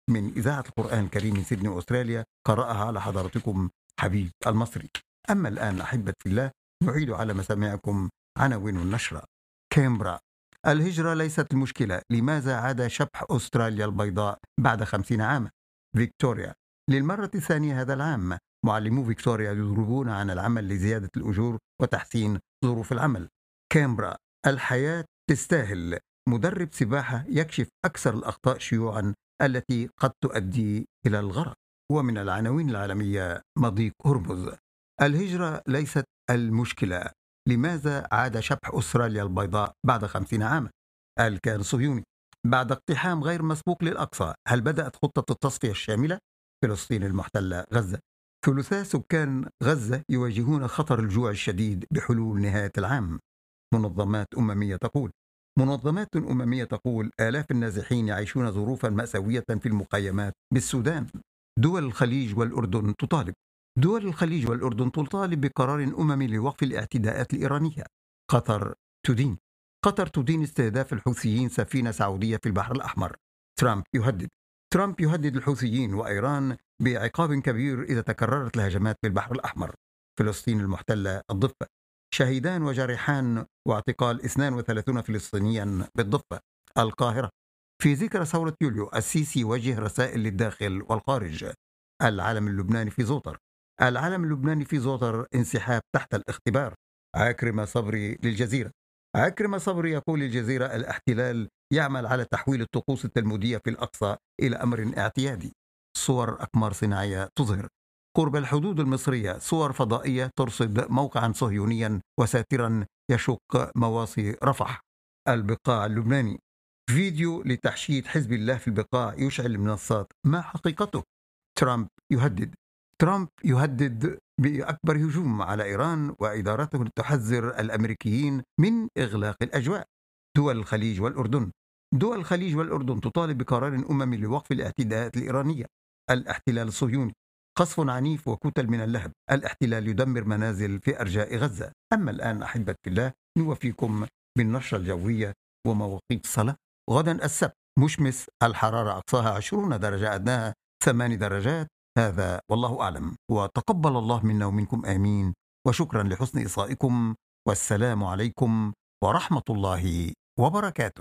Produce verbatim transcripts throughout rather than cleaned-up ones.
من إذاعة القرآن الكريم من سيدني أستراليا، قرأها على حضرتكم حبيب المصري. أما الآن أحبة في الله، نعيد على مسامعكم عناوين النشرة. كامبرا: الهجرة ليست المشكلة، لماذا عاد شبح أستراليا البيضاء بعد خمسين عاما؟ فيكتوريا: للمرة الثانية هذا العام معلمو فيكتوريا يضربون عن العمل لزيادة الأجور وتحسين ظروف العمل. كامبرا: الحياة تستاهل، مدرب سباحة يكشف أكثر الأخطاء شيوعا التي قد تؤدي إلى الغرق. ومن العناوين العالمية: مضيق هرمز: الهجرة ليست المشكلة، لماذا عاد شبح أستراليا البيضاء بعد خمسين عاما؟ الكيان الصهيوني: بعد اقتحام غير مسبوق للأقصى، هل بدأت خطة التصفية الشاملة؟ فلسطين المحتلة غزة: ثلثاء سكان غزة يواجهون خطر الجوع الشديد بحلول نهاية العام. منظمات أممية تقول منظمات أممية تقول آلاف النازحين يعيشون ظروفا مأساوية في المخيمات بالسودان. دول الخليج والأردن تطالب دول الخليج والأردن تطالب بقرار أممي لوقف الاعتداءات الإيرانية. قطر تدين قطر تدين استهداف الحوثيين سفينة سعودية في البحر الأحمر. ترامب يهدد ترامب يهدد الحوثيين وإيران بعقاب كبير إذا تكررت الهجمات في البحر الأحمر. فلسطين المحتلة الضفة: شهيدان وجريحان واعتقال اثنين وثلاثين فلسطينيا بالضفة. القاهرة: في ذكرى ثورة يوليو، السيسي وجه رسائل للداخل والخارج. العلم اللبناني في زوطر العلم اللبناني في زوطر انسحاب تحت الاختبار. عكرمة صبري للجزيرة عكرمة صبري يقول للجزيرة: الاحتلال يعمل على تحويل الطقوس التلمودية في الأقصى إلى أمر اعتيادي. صور أقمار صناعية تظهر قرب الحدود المصرية صور فضائية ترصد موقعا صهيونيا وساترا يشق مواصي رفح. البقاع اللبناني: فيديو لتحشيد حزب الله في البقاع يشعل المنصات، ما حقيقته؟ ترامب يهدد ترامب يهدد بأكبر هجوم على إيران، وإدارته تحذر الأمريكيين من إغلاق الأجواء. دول الخليج والأردن دول الخليج والأردن تطالب بقرار أممي لوقف الاعتداءات الإيرانية. الاحتلال الصهيوني: قصف عنيف وكتل من اللهب، الاحتلال يدمر منازل في أرجاء غزة. أما الآن أحبة الله، نوفيكم بالنشرة الجوية ومواقيت الصلاة. غدا السبت مشمس، الحرارة أقصاها عشرون درجة، أدناها ثمان درجات. هذا والله أعلم، وتقبل الله منا ومنكم آمين، وشكرا لحسن إصغائكم، والسلام عليكم ورحمة الله وبركاته.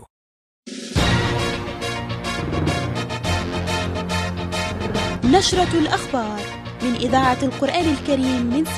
نشرة الأخبار من إذاعة القرآن الكريم من